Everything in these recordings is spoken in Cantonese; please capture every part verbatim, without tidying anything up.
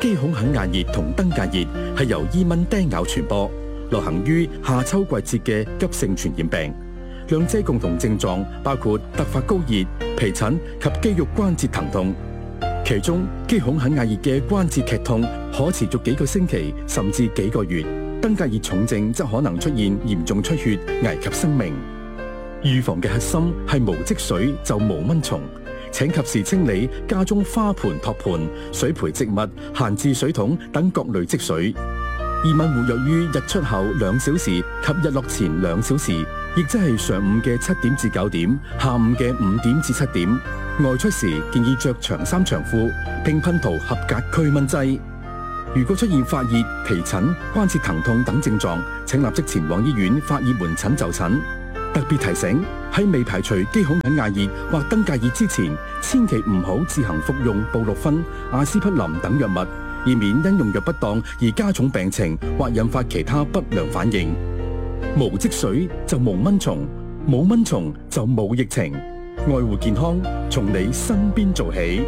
肌孔肯亞熱同登革熱係由伊蚊叮咬傳播，流行於夏秋季節嘅急性傳染病。兩者共同症狀包括突發高熱、皮疹及肌肉關節疼痛。其中，肌孔肯亞熱嘅關節劇痛可持續幾個星期甚至幾個月，登革熱重症則可能出現嚴重出血，危及生命。預防嘅核心係無積水就無蚊蟲，請及時清理家中花盆、托盤、水培植物、閒置水桶等各類積水。伊蚊活躍於日出後兩小時及日落前兩小時，亦即係上午嘅七點至九點，下午嘅五點至七點。外出時建議着長衫長褲，並噴塗合格驅蚊劑。如果出現發熱、皮疹、關節疼痛等症狀，請立即前往醫院發熱門診就診。特別提醒，喺未排除肌孔肯亞熱或登革熱之前，千祈唔好自行服用布洛芬、阿司匹林等藥物，以免因用藥不當而加重病情或引發其他不良反應。無積水就無蚊蟲，冇蚊蟲就冇疫情。愛護健康，從你身邊做起。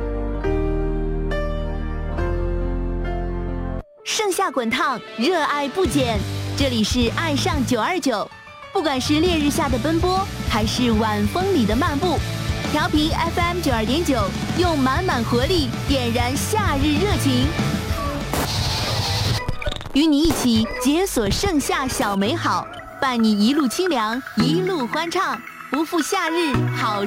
盛夏滾燙，熱愛不減。這裡是愛上九二九，不管是烈日下的奔波，還是晚風裡的漫步，調頻 F M 九二點九，用滿滿活力點燃夏日熱情，與你一起解鎖盛夏小美好，伴你一路清涼，一路歡暢，不負夏日好。